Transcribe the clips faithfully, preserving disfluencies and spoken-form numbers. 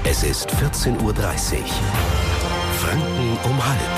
Es ist vierzehn Uhr dreißig. Franken um halb.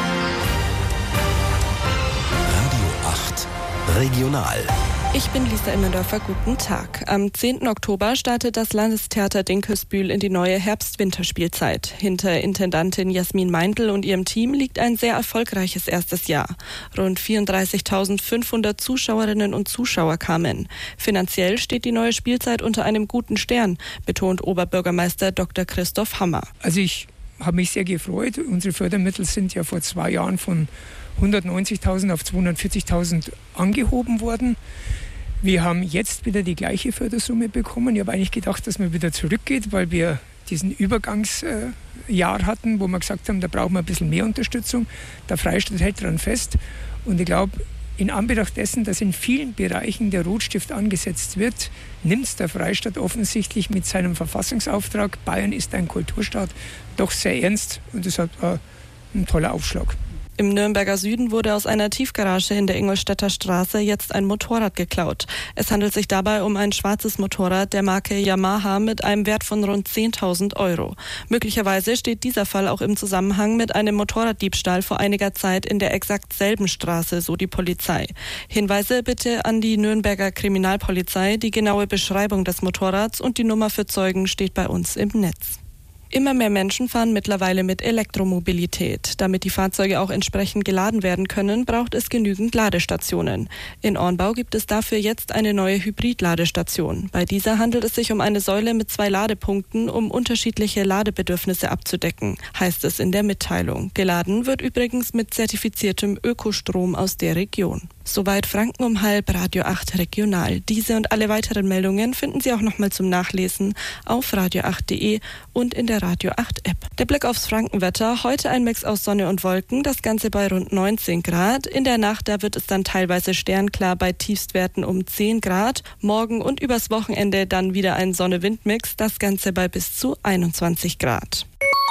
Radio acht Regional. Ich bin Lisa Immendorfer, guten Tag. Am zehnten Oktober startet das Landestheater Dinkelsbühl in die neue Herbst-Winterspielzeit. Hinter Intendantin Jasmin Meindl und ihrem Team liegt ein sehr erfolgreiches erstes Jahr. Rund vierunddreißigtausendfünfhundert Zuschauerinnen und Zuschauer kamen. Finanziell steht die neue Spielzeit unter einem guten Stern, betont Oberbürgermeister Doktor Christoph Hammer. Also ich habe mich sehr gefreut. Unsere Fördermittel sind ja vor zwei Jahren von hundertneunzigtausend auf zweihundertvierzigtausend angehoben worden. Wir haben jetzt wieder die gleiche Fördersumme bekommen. Ich habe eigentlich gedacht, dass man wieder zurückgeht, weil wir diesen Übergangsjahr hatten, wo wir gesagt haben, da brauchen wir ein bisschen mehr Unterstützung. Der Freistaat hält daran fest. Und ich glaube, in Anbetracht dessen, dass in vielen Bereichen der Rotstift angesetzt wird, nimmt es der Freistaat offensichtlich mit seinem Verfassungsauftrag, Bayern ist ein Kulturstaat, doch sehr ernst. Und das war ein toller Aufschlag. Im Nürnberger Süden wurde aus einer Tiefgarage in der Ingolstädter Straße jetzt ein Motorrad geklaut. Es handelt sich dabei um ein schwarzes Motorrad der Marke Yamaha mit einem Wert von rund zehntausend Euro. Möglicherweise steht dieser Fall auch im Zusammenhang mit einem Motorraddiebstahl vor einiger Zeit in der exakt selben Straße, so die Polizei. Hinweise bitte an die Nürnberger Kriminalpolizei. Die genaue Beschreibung des Motorrads und die Nummer für Zeugen steht bei uns im Netz. Immer mehr Menschen fahren mittlerweile mit Elektromobilität. Damit die Fahrzeuge auch entsprechend geladen werden können, braucht es genügend Ladestationen. In Ornbau gibt es dafür jetzt eine neue Hybrid-Ladestation. Bei dieser handelt es sich um eine Säule mit zwei Ladepunkten, um unterschiedliche Ladebedürfnisse abzudecken, heißt es in der Mitteilung. Geladen wird übrigens mit zertifiziertem Ökostrom aus der Region. Soweit Franken um halb, Radio acht Regional. Diese und alle weiteren Meldungen finden Sie auch nochmal zum Nachlesen auf radio acht punkt de und in der Radio acht App. Der Blick aufs Frankenwetter. Heute ein Mix aus Sonne und Wolken, das Ganze bei rund neunzehn Grad. In der Nacht, da wird es dann teilweise sternklar bei Tiefstwerten um zehn Grad. Morgen und übers Wochenende dann wieder ein Sonne-Wind-Mix, das Ganze bei bis zu einundzwanzig Grad.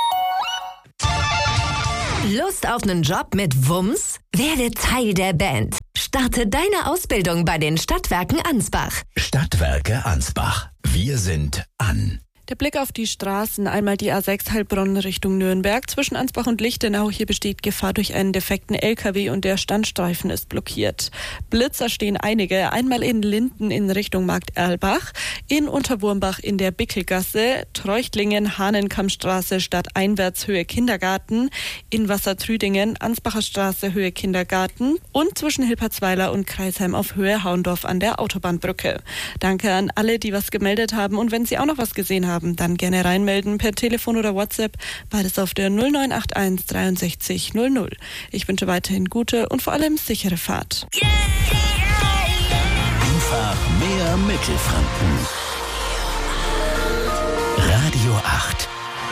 Lust auf einen Job mit Wumms? Werde Teil der Band. Starte deine Ausbildung bei den Stadtwerken Ansbach. Stadtwerke Ansbach. Wir sind an. Der Blick auf die Straßen, einmal die A sechs Heilbronn Richtung Nürnberg. Zwischen Ansbach und Lichtenau, hier besteht Gefahr durch einen defekten L K W und der Standstreifen ist blockiert. Blitzer stehen einige, einmal in Linden in Richtung Markt Erlbach, in Unterwurmbach in der Bickelgasse, Treuchtlingen, Hahnenkammstraße stadteinwärts Höhe Kindergarten, in Wassertrüdingen, Ansbacher Straße Höhe Kindergarten und zwischen Hilpertsweiler und Kreisheim auf Höhe Hauendorf an der Autobahnbrücke. Danke an alle, die was gemeldet haben, und wenn Sie auch noch was gesehen haben, dann gerne reinmelden per Telefon oder WhatsApp, beides auf der null neun acht eins dreiundsechzig null null. Ich wünsche weiterhin gute und vor allem sichere Fahrt. Einfach mehr Mittelfranken. Radio acht.